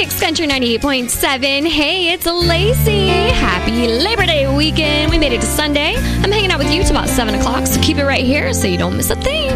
Kicks Country 98.7. Hey, it's Lacey. Happy Labor Day weekend. We made it to Sunday. I'm hanging out with you till about 7 o'clock, so keep it right here so you don't miss a thing.